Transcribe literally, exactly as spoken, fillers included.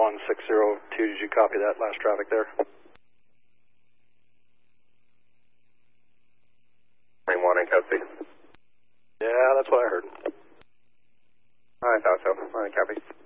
one six zero two, did you copy that last traffic there? twenty-one and code six. Yeah, that's what I heard. I thought so. All right, copy.